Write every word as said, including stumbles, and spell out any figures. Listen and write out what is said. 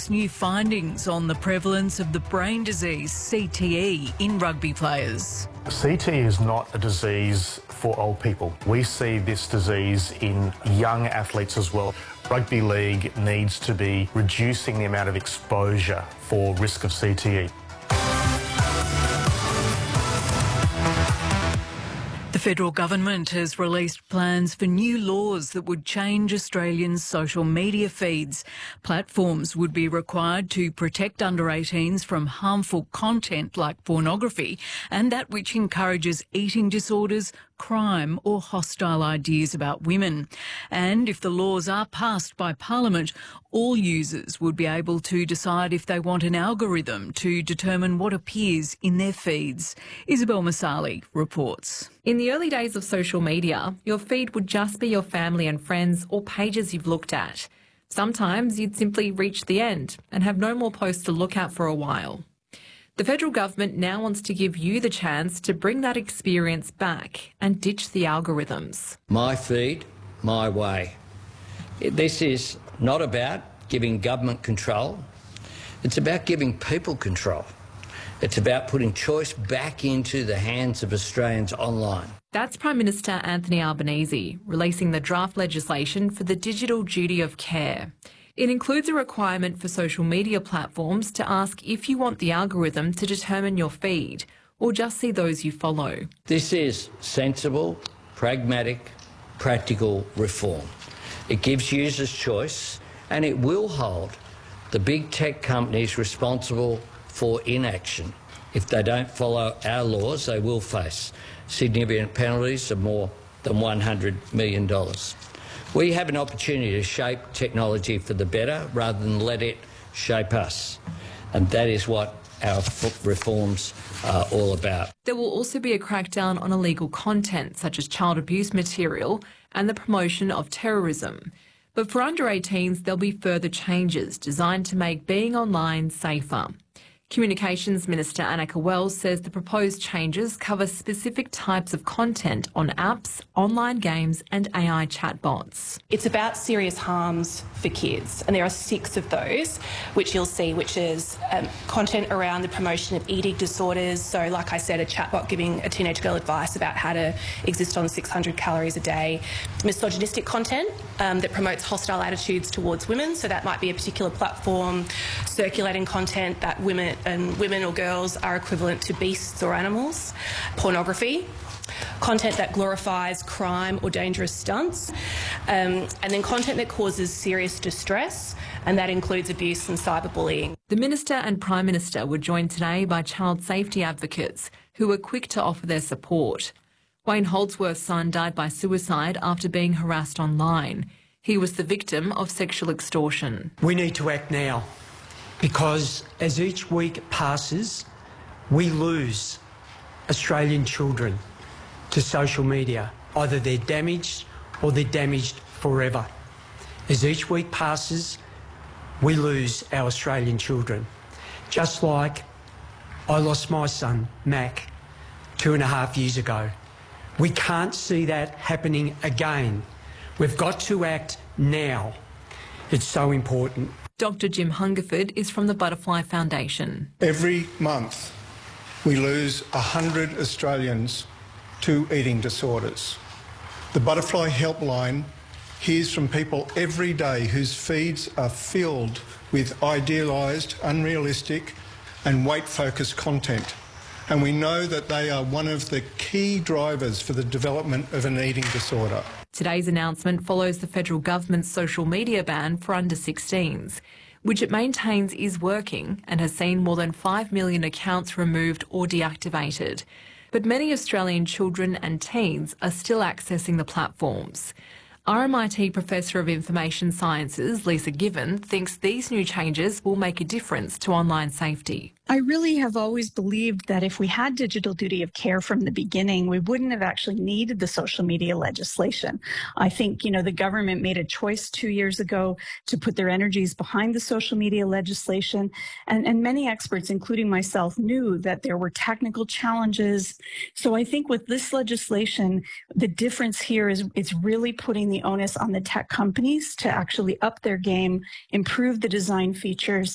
new findings on the prevalence of the brain disease C T E in rugby players. C T E is not a disease for old people. We see this disease in young athletes as well. Rugby league needs to be reducing the amount of exposure for risk of C T E. The federal government has released plans for new laws that would change Australians' social media feeds. Platforms would be required to protect under eighteens from harmful content like pornography and that which encourages eating disorders, crime or hostile ideas about women. And if the laws are passed by Parliament, all users would be able to decide if they want an algorithm to determine what appears in their feeds. Isabel Masali reports. In the early days of social media, your feed would just be your family and friends or pages you've looked at. Sometimes you'd simply reach the end and have no more posts to look at for a while. The federal government now wants to give you the chance to bring that experience back and ditch the algorithms. My feed, my way. This is not about giving government control. It's about giving people control. It's about putting choice back into the hands of Australians online. That's Prime Minister Anthony Albanese releasing the draft legislation for the digital duty of care. It includes a requirement for social media platforms to ask if you want the algorithm to determine your feed or just see those you follow. This is sensible, pragmatic, practical reform. It gives users choice and it will hold the big tech companies responsible for inaction. If they don't follow our laws, they will face significant penalties of more than one hundred million dollars. We have an opportunity to shape technology for the better rather than let it shape us. And that is what our reforms are all about. There will also be a crackdown on illegal content such as child abuse material and the promotion of terrorism. But for under eighteens, there'll be further changes designed to make being online safer. Communications Minister Anneka Wells says the proposed changes cover specific types of content on apps, online games and A I chatbots. It's about serious harms for kids, and there are six of those, which you'll see, which is um, content around the promotion of eating disorders. So, like I said, a chatbot giving a teenage girl advice about how to exist on six hundred calories a day. Misogynistic content um, that promotes hostile attitudes towards women. So that might be a particular platform circulating content that women and women or girls are equivalent to beasts or animals. Pornography, content that glorifies crime or dangerous stunts, um, and then content that causes serious distress, and that includes abuse and cyberbullying. The Minister and Prime Minister were joined today by child safety advocates who were quick to offer their support. Wayne Holdsworth's son died by suicide after being harassed online. He was the victim of sexual extortion. We need to act now, because as each week passes, we lose Australian children to social media. Either they're damaged or they're damaged forever. As each week passes, we lose our Australian children. Just like I lost my son, Mac, two and a half years ago. We can't see that happening again. We've got to act now. It's so important. Doctor Jim Hungerford is from the Butterfly Foundation. Every month we lose one hundred Australians to eating disorders. The Butterfly Helpline hears from people every day whose feeds are filled with idealised, unrealistic and weight-focused content. And we know that they are one of the key drivers for the development of an eating disorder. Today's announcement follows the federal government's social media ban for under sixteens, which it maintains is working and has seen more than five million accounts removed or deactivated. But many Australian children and teens are still accessing the platforms. R M I T Professor of Information Sciences, Lisa Given, thinks these new changes will make a difference to online safety. I really have always believed that if we had digital duty of care from the beginning, we wouldn't have actually needed the social media legislation. I think, you know, the government made a choice two years ago to put their energies behind the social media legislation. And, and many experts, including myself, knew that there were technical challenges. So I think with this legislation, the difference here is it's really putting the onus on the tech companies to actually up their game, improve the design features,